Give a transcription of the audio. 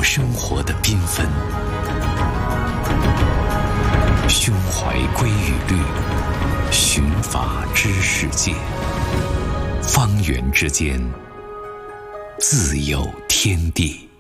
生活的缤纷。胸怀规与律，寻法知世界。方圆之间，自有天地。